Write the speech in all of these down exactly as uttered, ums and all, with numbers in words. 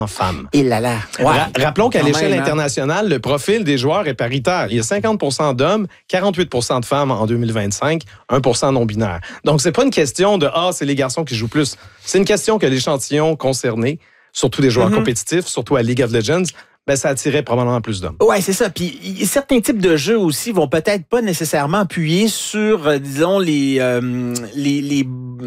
femmes. Et là là. Ouais. Ra- rappelons qu'à Quand l'échelle même, hein. internationale, le profil des joueurs est paritaire. Il y a cinquante pour cent d'hommes, quarante-huit pour cent de femmes en deux mille vingt-cinq, un pour cent non-binaire. Donc, c'est pas une question de « Ah, c'est les garçons qui jouent plus ». C'est une question que l'échantillon concerné, surtout des joueurs mm-hmm. compétitifs, surtout à League of Legends, ben, ça attirait probablement plus d'hommes. Oui, c'est ça. Puis y, certains types de jeux aussi vont peut-être pas nécessairement appuyer sur, euh, disons, les, euh, les, les,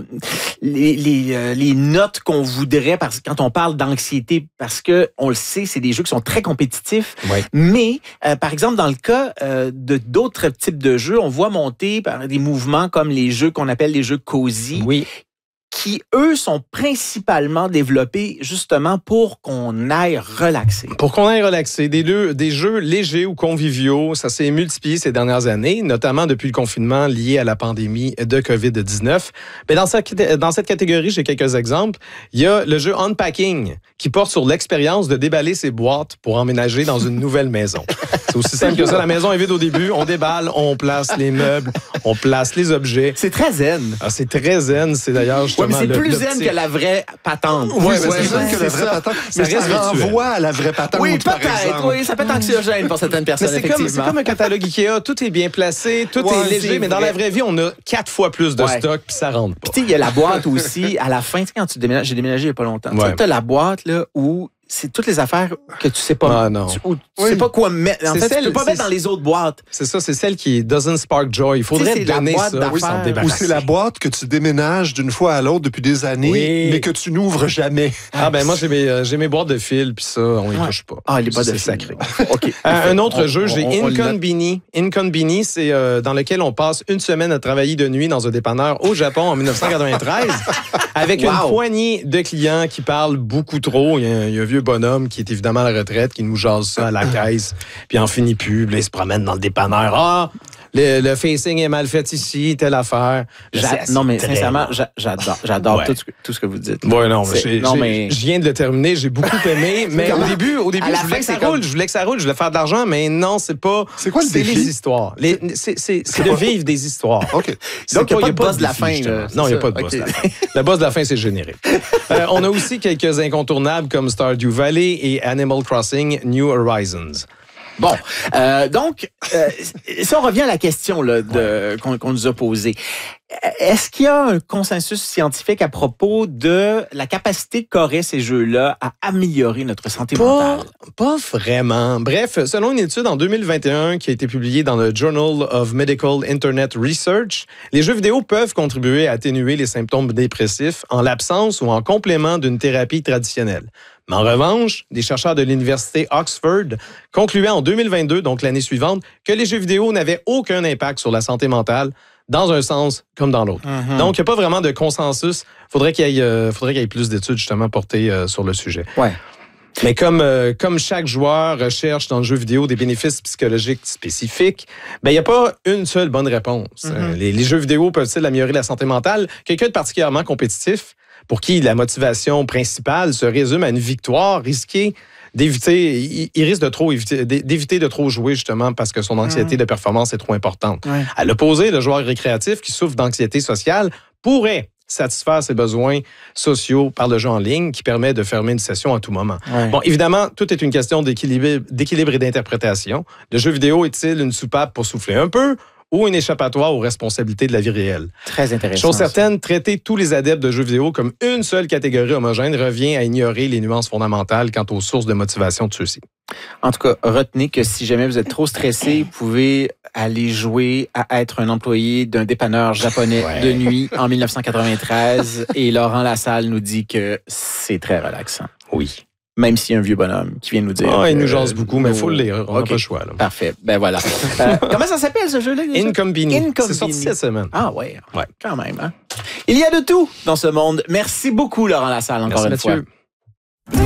les, les, euh, les notes qu'on voudrait parce, quand on parle d'anxiété, parce que on le sait, c'est des jeux qui sont très compétitifs. Oui. Mais, euh, par exemple, dans le cas euh, de d'autres types de jeux, on voit monter par des mouvements comme les jeux qu'on appelle les jeux cozy. Oui. Qui, eux, sont principalement développés justement pour qu'on aille relaxer. Pour qu'on aille relaxer. Des, deux, des jeux légers ou conviviaux, ça s'est multiplié ces dernières années, notamment depuis le confinement lié à la pandémie de covid dix-neuf. Mais dans cette, dans cette catégorie, j'ai quelques exemples. Il y a le jeu Unpacking, qui porte sur l'expérience de déballer ses boîtes pour emménager dans une nouvelle maison. C'est aussi simple que ça. La maison est vide au début, on déballe, on place les meubles, on place les objets. C'est très zen. Ah, c'est très zen. C'est d'ailleurs justement... Ouais, mais c'est le, plus le zen petit... que la vraie patente. Oui, ouais, c'est ouais, zen que la vraie ça. patente. Ça mais ça reste virtuel. renvoie à la vraie patente, oui, par peut-être. exemple. Oui, ça peut être anxiogène pour certaines personnes, mais c'est comme, c'est comme un catalogue Ikea. Tout est bien placé, tout ouais, est léger, mais dans vrai. la vraie vie, on a quatre fois plus de ouais. stock, puis ça rentre pas. Tu sais, il y a la boîte aussi, à la fin, tu sais, quand tu déménages, j'ai déménagé il n'y a pas longtemps. Ouais. Tu as la boîte là où c'est toutes les affaires que tu sais pas. Ah, non. Tu, ou, tu oui. sais pas quoi mettre. En c'est fait, celle, tu peux pas mettre dans les autres boîtes. C'est ça, c'est celle qui doesn't spark joy. Il faudrait c'est donner la ça, oui, sans te débarrasser. Ou c'est la boîte que tu déménages d'une fois à l'autre depuis des années, oui. mais que tu n'ouvres jamais. Ah ben moi, j'ai mes, euh, j'ai mes boîtes de fil, puis ça, on y ouais. touche pas. Ah, les boîtes ça, de c'est fil. sacré. OK. Euh, un autre on, jeu, j'ai on, on Inconbini. Inconbini, c'est euh, dans lequel on passe une semaine à travailler de nuit dans un dépanneur au Japon en dix-neuf cent quatre-vingt-treize avec wow. une poignée de clients qui parlent beaucoup trop. Il y, a, il y a un vieux bonhomme qui est évidemment à la retraite, qui nous jase ça à la caisse, puis en finit plus, puis il se promène dans le dépanneur. Ah, le, le facing est mal fait ici, telle affaire. Non, mais sincèrement, j'adore, j'adore ouais. tout, ce que, tout ce que vous dites. Oui, non, j'ai, non j'ai, mais... je viens de le terminer, j'ai beaucoup aimé, mais au début, au début je voulais que ça roule, je voulais que ça roule, je voulais faire de l'argent, mais non, c'est pas... C'est quoi le c'est défi? les histoires. Les, c'est c'est, c'est de vivre des histoires. OK. Donc, il n'y a pas de boss de la défi, fin. Là, non, il n'y a pas de boss de la fin. Le boss de la fin, c'est générique. euh, on a aussi quelques incontournables comme Stardew Valley et Animal Crossing New Horizons. Bon, euh, donc, euh, si on revient à la question là, de, ouais. qu'on, qu'on nous a posée, est-ce qu'il y a un consensus scientifique à propos de la capacité qu'auraient ces jeux-là à améliorer notre santé pas, mentale? Pas vraiment. Bref, selon une étude en deux mille vingt et un qui a été publiée dans le Journal of Medical Internet Research, les jeux vidéo peuvent contribuer à atténuer les symptômes dépressifs en l'absence ou en complément d'une thérapie traditionnelle. Mais en revanche, des chercheurs de l'université Oxford concluaient en deux mille vingt-deux, donc l'année suivante, que les jeux vidéo n'avaient aucun impact sur la santé mentale, dans un sens comme dans l'autre. Mm-hmm. Donc, il n'y a pas vraiment de consensus. Faudrait qu'il y ait, euh, faudrait qu'il y ait plus d'études justement portées euh, sur le sujet. Ouais. Mais comme, euh, comme chaque joueur recherche dans le jeu vidéo des bénéfices psychologiques spécifiques, ben, il n'y a pas une seule bonne réponse. Mm-hmm. Les, les jeux vidéo peuvent-ils améliorer la santé mentale? Quelqu'un de particulièrement compétitif, pour qui la motivation principale se résume à une victoire risquée d'éviter, il, il risque de trop éviter, d'éviter de trop jouer justement parce que son anxiété mmh. de performance est trop importante. Ouais. À l'opposé, le joueur récréatif qui souffre d'anxiété sociale pourrait satisfaire ses besoins sociaux par le jeu en ligne qui permet de fermer une session à tout moment. Ouais. Bon, évidemment, tout est une question d'équilibre, d'équilibre et d'interprétation. Le jeu vidéo est-il une soupape pour souffler un peu ou une échappatoire aux responsabilités de la vie réelle? Très intéressant. Chose certaine, traiter tous les adeptes de jeux vidéo comme une seule catégorie homogène revient à ignorer les nuances fondamentales quant aux sources de motivation de ceux-ci. En tout cas, retenez que si jamais vous êtes trop stressé, vous pouvez aller jouer à être un employé d'un dépanneur japonais ouais. de nuit en dix-neuf cent quatre-vingt-treize et Laurent Lassalle nous dit que c'est très relaxant. Oui. Même s'il y a un vieux bonhomme qui vient nous dire... Ah, que, il nous jase beaucoup, mais il faut le lire. On n'a okay. pas le choix. Là. Parfait. Ben voilà. euh, comment ça s'appelle, ce jeu-là? Inconbini. Inconbini. C'est sorti cette semaine. Ah ouais. ouais. Quand même. Hein? Il y a de tout dans ce monde. Merci beaucoup, Laurent Lassalle, encore Merci, une Mathieu. fois.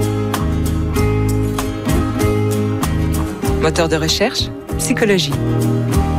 Moteur de recherche, psychologie.